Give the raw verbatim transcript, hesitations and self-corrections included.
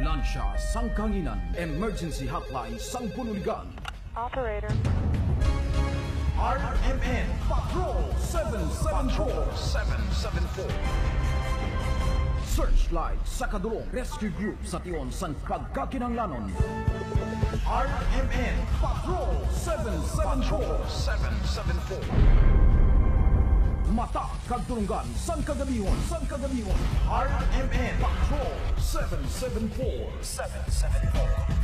Lansya, Sangkanginan, Emergency Hotline, Sangpunuligan. Operator. R M N Patrol seven seven four. seven seven four. Searchlight sa kadulong rescue group sa tion sang pagkakinanglanon. R M N Patrol seven seven four. seven seven four. Mata kagdulungan san kagabihon san kagabihon. R M N Patrol seven seven four. seven seven four.